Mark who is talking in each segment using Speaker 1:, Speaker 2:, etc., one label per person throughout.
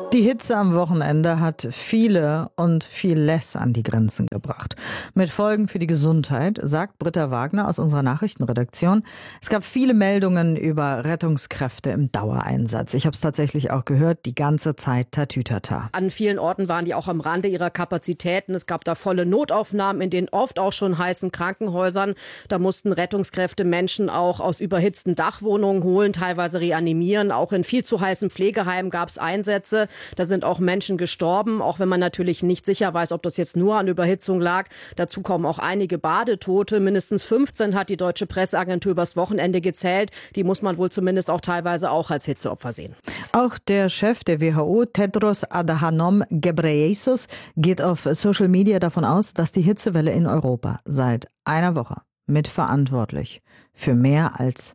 Speaker 1: Die Hitze am Wochenende hat viele und vieles an die Grenzen gebracht. Mit Folgen für die Gesundheit, sagt Britta Wagner aus unserer Nachrichtenredaktion. Es gab viele Meldungen über Rettungskräfte im Dauereinsatz. Ich habe es tatsächlich auch gehört, die ganze Zeit tatütata.
Speaker 2: An vielen Orten waren die auch am Rande ihrer Kapazitäten. Es gab da volle Notaufnahmen in den oft auch schon heißen Krankenhäusern. Da mussten Rettungskräfte Menschen auch aus überhitzten Dachwohnungen holen, teilweise reanimieren. Auch in viel zu heißen Pflegeheimen gab es Einsätze. Da sind auch Menschen gestorben, auch wenn man natürlich nicht sicher weiß, ob das jetzt nur an Überhitzung lag. Dazu kommen auch einige Badetote. Mindestens 15 hat die deutsche Presseagentur übers Wochenende gezählt. Die muss man wohl zumindest auch teilweise auch als Hitzeopfer sehen.
Speaker 1: Auch der Chef der WHO, Tedros Adhanom Ghebreyesus, geht auf Social Media davon aus, dass die Hitzewelle in Europa seit einer Woche mitverantwortlich für mehr als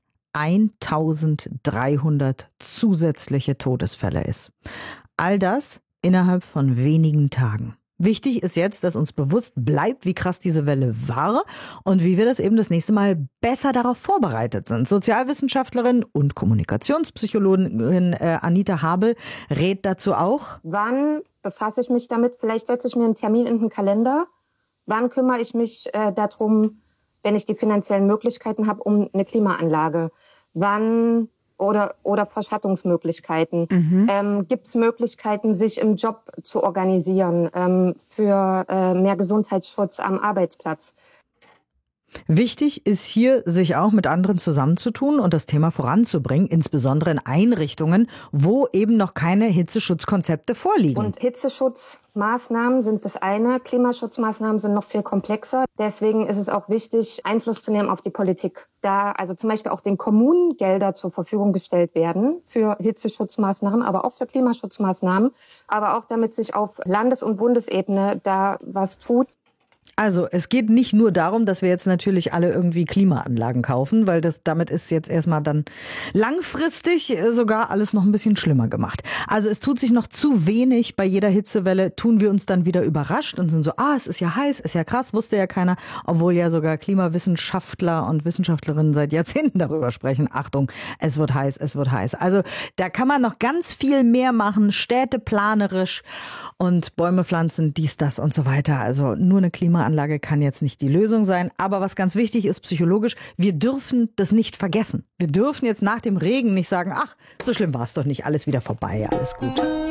Speaker 1: 1300 zusätzliche Todesfälle ist. All das innerhalb von wenigen Tagen. Wichtig ist jetzt, dass uns bewusst bleibt, wie krass diese Welle war und wie wir das eben das nächste Mal besser darauf vorbereitet sind. Sozialwissenschaftlerin und Kommunikationspsychologin Anita Habel rät dazu auch.
Speaker 3: Wann befasse ich mich damit? Vielleicht setze ich mir einen Termin in den Kalender. Wann kümmere ich mich darum, wenn ich die finanziellen Möglichkeiten habe, um eine Klimaanlage? Wann oder Verschattungsmöglichkeiten? Gibt es Möglichkeiten, sich im Job zu organisieren für mehr Gesundheitsschutz am Arbeitsplatz?
Speaker 1: Wichtig ist hier, sich auch mit anderen zusammenzutun und das Thema voranzubringen, insbesondere in Einrichtungen, wo eben noch keine Hitzeschutzkonzepte vorliegen.
Speaker 3: Und Hitzeschutzmaßnahmen sind das eine, Klimaschutzmaßnahmen sind noch viel komplexer. Deswegen ist es auch wichtig, Einfluss zu nehmen auf die Politik. Da also zum Beispiel auch den Kommunen Gelder zur Verfügung gestellt werden für Hitzeschutzmaßnahmen, aber auch für Klimaschutzmaßnahmen, aber auch damit sich auf Landes- und Bundesebene da was tut.
Speaker 1: Also es geht nicht nur darum, dass wir jetzt natürlich alle irgendwie Klimaanlagen kaufen, weil damit ist jetzt erstmal dann langfristig sogar alles noch ein bisschen schlimmer gemacht. Also es tut sich noch zu wenig. Bei jeder Hitzewelle tun wir uns dann wieder überrascht und sind so, es ist ja heiß, ist ja krass, wusste ja keiner, obwohl ja sogar Klimawissenschaftler und Wissenschaftlerinnen seit Jahrzehnten darüber sprechen. Achtung, es wird heiß, es wird heiß. Also da kann man noch ganz viel mehr machen, städteplanerisch und Bäume pflanzen, dies, das und so weiter. Also nur eine Klimaanlage kann jetzt nicht die Lösung sein. Aber was ganz wichtig ist psychologisch, wir dürfen das nicht vergessen. Wir dürfen jetzt nach dem Regen nicht sagen, ach, so schlimm war es doch nicht, alles wieder vorbei, alles gut.